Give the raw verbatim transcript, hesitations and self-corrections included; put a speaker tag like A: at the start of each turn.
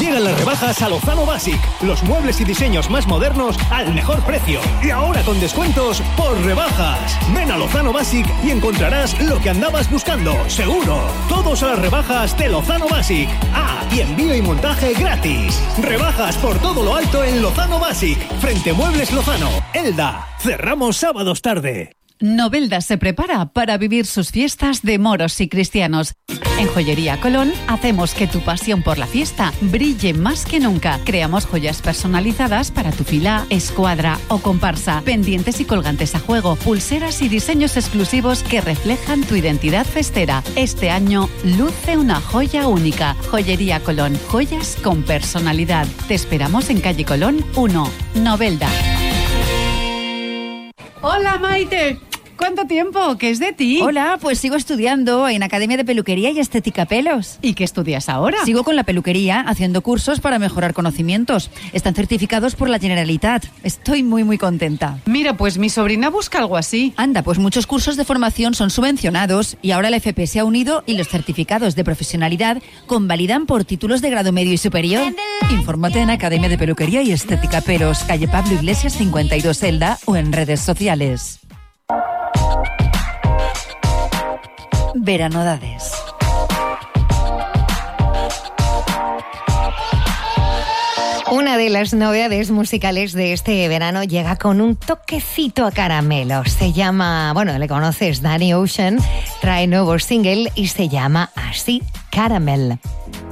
A: Llegan las rebajas a Lozano Basic. Los muebles y diseños más modernos al mejor precio. Y ahora con descuentos por rebajas. Ven a Lozano Basic y encontrarás lo que andabas buscando, seguro. Todos a las rebajas de Lozano Basic. Ah, y envío y montaje gratis. Rebajas por todo lo alto en Lozano Basic. Frente Muebles Lozano. Elda. Cerramos sábados tarde.
B: Novelda se prepara para vivir sus fiestas de moros y cristianos. En Joyería Colón hacemos que tu pasión por la fiesta brille más que nunca. Creamos joyas personalizadas para tu fila, escuadra o comparsa, pendientes y colgantes a juego, pulseras y diseños exclusivos que reflejan tu identidad festera. Este año luce una joya única. Joyería Colón, joyas con personalidad. Te esperamos en calle Colón uno, Novelda. Hola, Maite. ¿Cuánto tiempo? ¿Qué es de ti?
C: Hola, pues sigo estudiando en Academia de Peluquería y Estética Pelos.
B: ¿Y qué estudias ahora?
C: Sigo con la peluquería, haciendo cursos para mejorar conocimientos. Están certificados por la Generalitat. Estoy muy, muy contenta.
B: Mira, pues mi sobrina busca algo así.
C: Anda, pues muchos cursos de formación son subvencionados y ahora la F P se ha unido y los certificados de profesionalidad convalidan por títulos de grado medio y superior. Infórmate en Academia de Peluquería y Estética Pelos, calle Pablo Iglesias cincuenta y dos Elda o en redes sociales. Veranodades.
D: Una de las novedades musicales de este verano llega con un toquecito a caramelo. Se llama, bueno, le conoces, Danny Ocean, trae nuevo single y se llama así, Caramel.